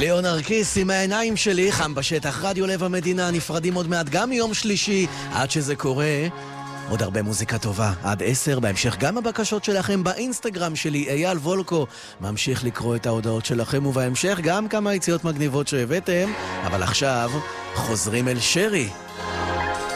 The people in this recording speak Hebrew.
ליאון ארקיס עם העיניים שלי, חם בשטח, רדיו לב המדינה, נפרדים עוד מעט גם מיום שלישי, עד שזה קורה. עוד הרבה מוזיקה טובה, עד 10, בהמשך גם הבקשות שלכם באינסטגרם שלי, אייל וולקו, ממשיך לקרוא את ההודעות שלכם, ובהמשך גם כמה יציאות מגניבות שהבאתם, אבל עכשיו חוזרים אל שרי.